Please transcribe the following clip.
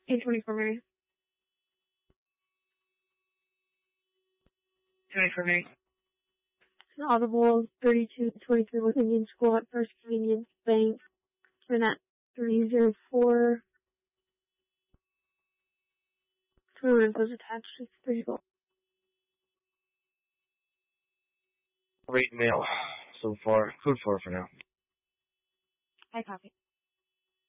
824 Mary. 24 Mary. Audible 3223 with Indian School at First Convenience Bank. And at 304. Fluid was attached to 3 gold. Rate mail so far. Code 4 for now. I copy.